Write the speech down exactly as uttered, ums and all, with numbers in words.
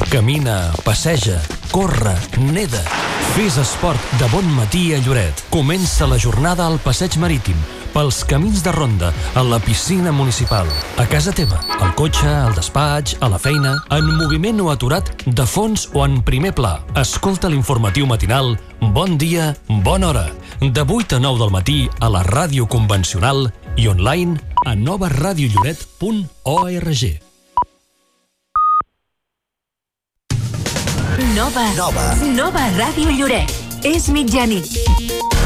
Camina, passeja, corre, neda. Fes esport de bon matí a Lloret. Comença la jornada al passeig marítim, pels camins de ronda, a la piscina municipal, a casa teva, al cotxe, al despatx, a la feina, en moviment o aturat, de fons o en primer pla. Escolta l'informatiu matinal Bon dia, bona hora, de vuit a nou del matí a la ràdio convencional i online a nova radio lloret punt org. Nova, Nova, Nova Ràdio Lloret. És mitjanit.